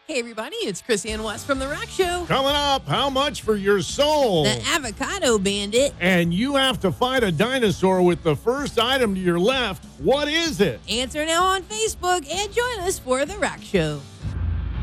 Hey, everybody, it's Chris Ann West from The Rock Show. Coming up, how much for your soul? The Avocado Bandit. And you have to fight a dinosaur with the first item to your left. What is it? Answer now on Facebook and join us for The Rock Show.